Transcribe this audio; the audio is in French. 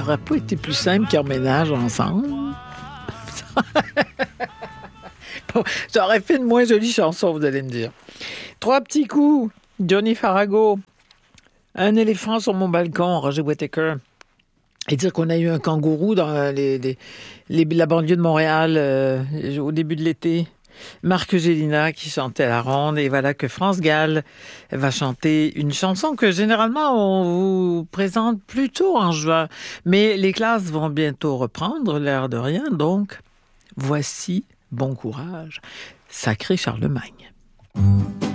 Ça aurait pas été plus simple qu'ils emménagent ensemble? Bon, ça aurait fait une moins jolie chanson, vous allez me dire. 3 petits coups. Johnny Farago. Un éléphant sur mon balcon, Roger Whittaker. Et dire qu'on a eu un kangourou dans la banlieue de Montréal au début de l'été. Marc Gélina qui chantait à la ronde. Et voilà que France Gall va chanter une chanson que généralement on vous présente plutôt en juin. Mais les classes vont bientôt reprendre, l'air de rien. Donc, voici Bon courage, sacré Charlemagne.